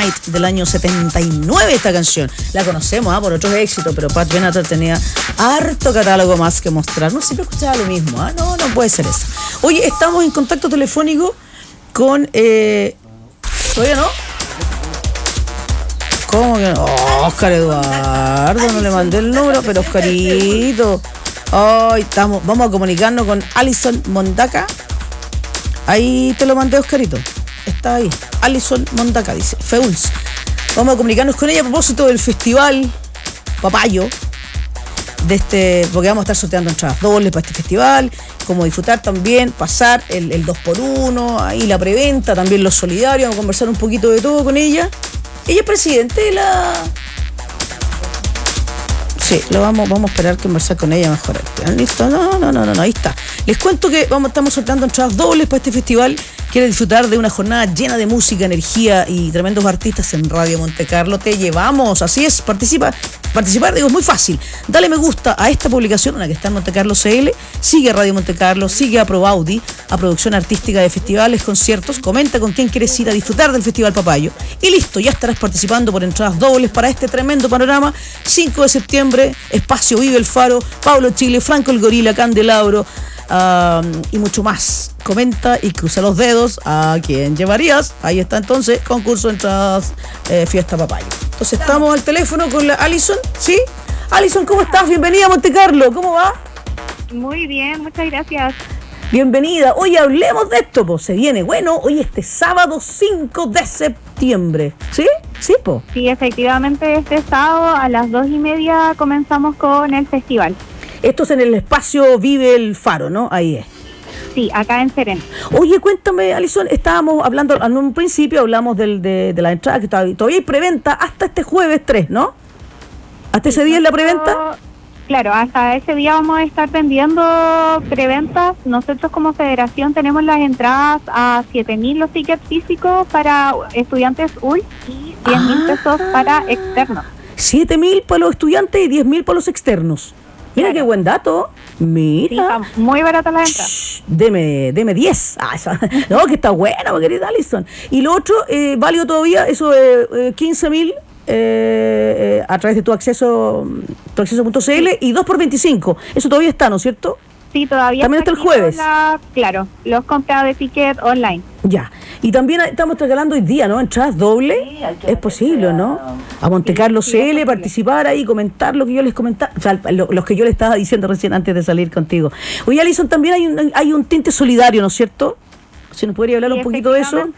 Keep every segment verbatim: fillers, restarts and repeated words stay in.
Night del año setenta y nueve esta canción. La conocemos ¿eh? por otros éxitos, pero Pat Benatar tenía harto catálogo más que mostrar. No siempre escuchaba lo mismo, ¿eh? no, no puede ser eso. Oye, estamos en contacto telefónico con... Eh, ¿Todavía no? ¿Cómo que no? Oh, Oscar Eduardo, no le mandé el número, pero Oscarito. Ay, estamos, vamos a comunicarnos con Alison Mondaca. Ahí te lo mandé, Oscarito. Está ahí. Alison Mondaca dice. Feuls. Vamos a comunicarnos con ella a propósito del festival Papayo. De este, porque vamos a estar sorteando entradas dobles para este festival. Cómo disfrutar también, pasar el, el dos por uno, ahí la preventa, también los solidarios. Vamos a conversar un poquito de todo con ella. Ella es presidente de la... Sí, lo vamos, vamos a esperar conversar con ella mejor. ¿Listo? No, no, no, no, no, ahí está. Les cuento que vamos, estamos sorteando entradas dobles para este festival. ¿Quieres disfrutar de una jornada llena de música, energía y tremendos artistas en Radio Monte Carlo? Te llevamos, así es, participa. Participar, digo, es muy fácil. Dale me gusta a esta publicación, en la que está en Monte Carlo C L. Sigue a Radio Monte Carlo, sigue a Probaudi, a producción artística de festivales, conciertos. Comenta con quién quieres ir a disfrutar del Festival Papayo. Y listo, ya estarás participando por entradas dobles para este tremendo panorama. cinco de septiembre, Espacio Vive el Faro, Pablo Chile, Franco el Gorila, Candelabro uh, y mucho más. Comenta y cruza los dedos a quién llevarías. Ahí está entonces, concurso de entradas eh, Fiesta Papayo. Entonces estamos al teléfono con la Alison, ¿sí? Alison, ¿cómo estás? Bienvenida a Monte Carlo, ¿cómo va? Muy bien, muchas gracias. Bienvenida. Oye, hablemos de esto, pues se viene, bueno, hoy este sábado cinco de septiembre, ¿sí? Sí, po. Sí, efectivamente este sábado a las dos y media comenzamos con el festival. Esto es en el Espacio Vive el Faro, ¿no? Ahí es. Sí, acá en Serena. Oye, cuéntame, Alison, estábamos hablando, en un principio hablamos del, de, de la entrada, que todavía hay preventa hasta este jueves tres, ¿no? ¿Hasta ese día es la preventa? Claro, hasta ese día vamos a estar vendiendo preventas. Nosotros como federación tenemos las entradas a siete mil los tickets físicos para estudiantes U L y diez mil ah, pesos para externos. siete mil para los estudiantes y diez mil para los externos. Mira, claro. Qué buen dato. Mira. Sí, muy barata la entrada. Shh, deme, deme diez. Ah, esa, no, que está buena, querida Alison. Y lo otro, eh, válido todavía, eso de eh, quince mil eh, eh, a través de tu acceso, tu acceso punto c l y dos por veinticinco. Eso todavía está, ¿no es cierto? Sí, todavía también hasta el jueves. La, claro, los compras de ticket online. Ya. Y también estamos regalando hoy día, ¿no? Entradas dobles. Sí, es posible, ¿no? A Monte Carlo sí, C L, sí, participar ahí, comentar lo que yo les comentaba, o sea, lo, los que yo les estaba diciendo recién antes de salir contigo. Oye, Alison, también hay un, hay un tinte solidario, ¿no es cierto? Si nos podría hablar sí, un poquito de eso.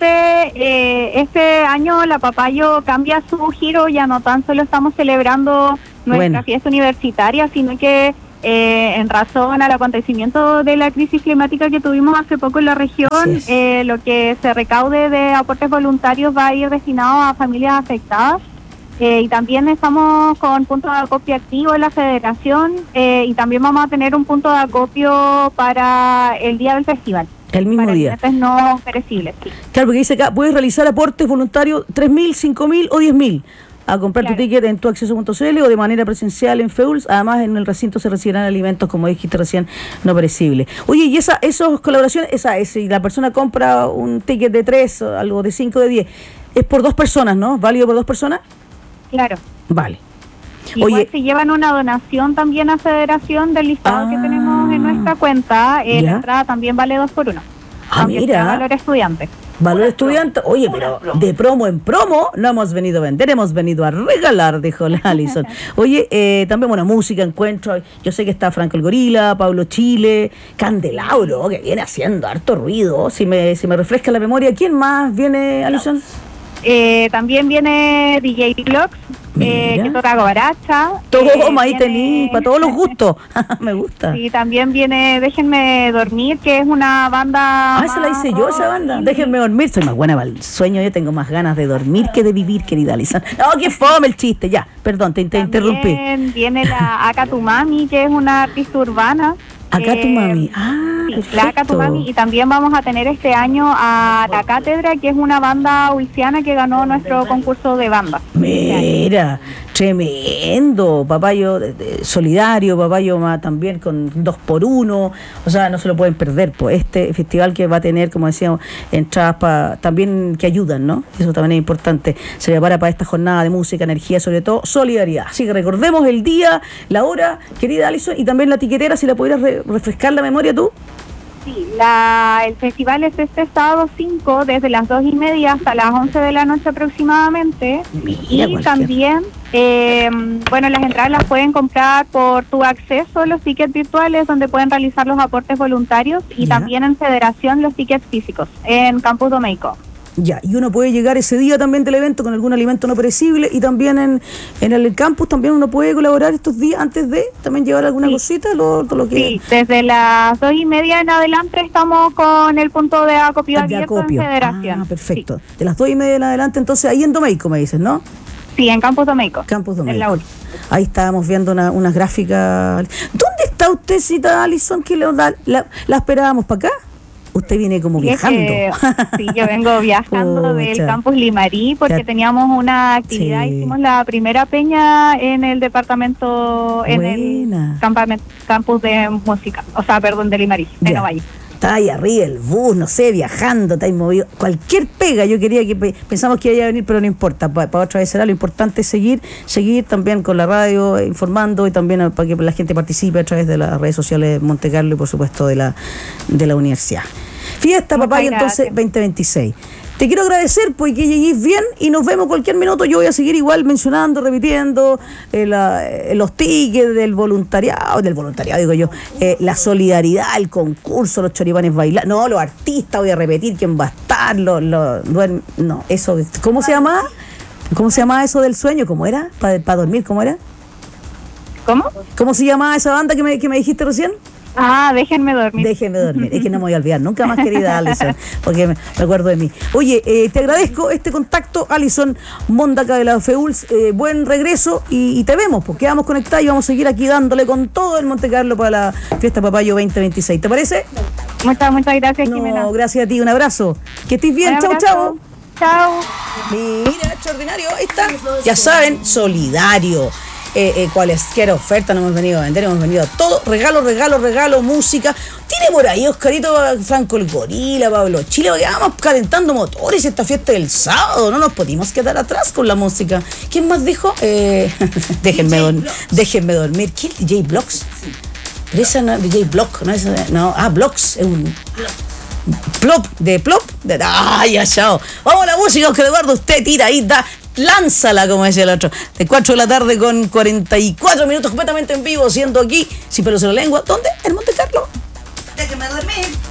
Eh, este año la Papayo cambia su giro, ya no tan solo estamos celebrando nuestra bueno. fiesta universitaria, sino que Eh, en razón al acontecimiento de la crisis climática que tuvimos hace poco en la región, sí. eh, lo que se recaude de aportes voluntarios va a ir destinado a familias afectadas eh, y también estamos con punto de acopio activo en la federación eh, y también vamos a tener un punto de acopio para el día del festival. El mismo para día. Para no perecibles, sí. Claro, porque dice acá, puedes realizar aportes voluntarios tres mil, cinco mil o diez mil. A comprar claro. tu ticket en tu acceso punto c l o de manera presencial en Feuls. Además, en el recinto se recibirán alimentos, como dijiste recién, no perecibles. Oye, y esa, esas colaboraciones, esa, si la persona compra un ticket de tres, algo de cinco, de diez, es por dos personas, ¿no? ¿Válido por dos personas? Claro. Vale. Igual Oye, si llevan una donación también a Federación del listado ah, que tenemos en nuestra cuenta, eh, la entrada también vale dos por uno. Ah, mira. Valor estudiante. Valor estudiante. Oye, pero de promo en promo no hemos venido a vender, hemos venido a regalar, dijo la Alison. Oye, eh, también, bueno, música, encuentro. Yo sé que está Franco el Gorila, Pablo Chile, Candelabro, que viene haciendo harto ruido. Si me, si me refresca la memoria, ¿quién más viene, Alison? Eh, también viene D J Vlogs, eh, que toca guaracha. Todo, eh, ahí tení, para todos los gustos. Me gusta. Y también viene Déjenme Dormir, que es una banda. Ah, esa la hice yo, esa banda. Déjenme Dormir. Soy más buena para el sueño. Yo tengo más ganas de dormir que de vivir, querida Alison. No, que fome el chiste. Ya, perdón, te, te interrumpí. Viene la Akatumami, que es una artista urbana. Akatumami. Eh, ah. sí, la Catumami, y también vamos a tener este año a La Cátedra, que es una banda ulciana que ganó nuestro concurso de banda. Mira, tremendo, Papayo de, de, solidario, Papayo más también con dos por uno, o sea, no se lo pueden perder, pues este festival que va a tener, como decíamos, entradas para también que ayudan, ¿no? Eso también es importante, se prepara para esta jornada de música, energía, sobre todo solidaridad. Así que recordemos el día, la hora, querida Alison, y también la tiquetera, si la pudieras re- refrescar la memoria tú. Sí, la, el festival es este sábado cinco, desde las dos y media hasta las once de la noche aproximadamente. Mira, y cualquier. también, eh, bueno, las entradas las pueden comprar por tu acceso, los tickets virtuales, donde pueden realizar los aportes voluntarios, y Ya. también en Federación los tickets físicos, en Campus Domeico. Ya, y uno puede llegar ese día también del evento con algún alimento no perecible, y también en, en el campus también uno puede colaborar estos días antes de también llevar alguna Sí. cosita, lo, todo lo que... Sí, desde las dos y media en adelante estamos con el punto de acopio de abierto acopio. en Federación. Ah, perfecto. De las dos y media en adelante, entonces ahí en Domeico me dices, ¿no? Sí, sí, en Campus Domeico. Campus En la Domeico. U. Ahí estábamos viendo una, unas gráficas. ¿Dónde está usted, cita Alison? Que la, la, la esperábamos para acá. Usted viene como Y es viajando. que, sí, yo vengo viajando del Pucha. Campus Limarí porque Ya. teníamos una actividad, Sí. hicimos la primera peña en el departamento, en Buena. el campamento, campus de música, o sea, perdón, de Limarí, de Ya. Novalle. Está ahí arriba el bus, no sé, viajando, está ahí movido. Cualquier pega, yo quería que pe- pensamos que iba a venir, pero no importa. Para otra vez será, lo importante es seguir, seguir también con la radio, eh, informando, y también a- para que la gente participe a través de las redes sociales de Monte Carlo y por supuesto de la, de la universidad. Fiesta, Muchas papá, y entonces gracias. veinte veintiséis. Te quiero agradecer porque lleguéis bien y nos vemos cualquier minuto. Yo voy a seguir igual mencionando, repitiendo eh, la, eh, los tickets del voluntariado, del voluntariado digo yo, eh, la solidaridad, el concurso, los choripanes bailar, no, los artistas, voy a repetir quién va a estar, los, los, duerm- no, eso, ¿cómo se llama? ¿Cómo se llama eso del sueño? ¿Cómo era? ¿Para dormir? ¿Cómo era? ¿Cómo? ¿Cómo se llamaba esa banda que me, que me dijiste recién? Ah, déjenme dormir. Déjeme dormir, es que no me voy a olvidar nunca más, querida Alison, porque me, me acuerdo de mí. Oye, eh, te agradezco este contacto, Alison Mondaca de la FEULS, eh, buen regreso y, y te vemos, porque quedamos conectados y vamos a seguir aquí dándole con todo el Monte Carlo para la Fiesta Papayo veinte veintiséis. ¿Te parece? Muchas, muchas gracias, Jimena. No, gracias a ti, un abrazo. Que estés bien, Un chao, abrazo. chao. Chao. Mira, extraordinario, ahí está. Ya saben, solidario. Eh, eh, cualesquiera oferta no hemos venido a vender, hemos venido a todo, regalo, regalo, regalo, música. Tiene por ahí Oscarito Franco el Gorila, Pablo Chile, porque vamos calentando motores esta fiesta del sábado, no nos pudimos quedar atrás con la música. ¿Quién más dijo? Eh, déjenme, dormir, déjenme dormir. ¿Quién es D J Blocks? Pero esa no es D J Block, no es, no, ah, Blocks, es un... Plop, de plop, de, ay, ya, chao. Vamos a la música, Oscar Eduardo, usted tira ahí, da, lánzala, como decía el otro. De cuatro de la tarde con cuarenta y cuatro minutos completamente en vivo, siendo aquí, sin pelos en la lengua. ¿Dónde? En Monte Carlo. Déjeme dormir.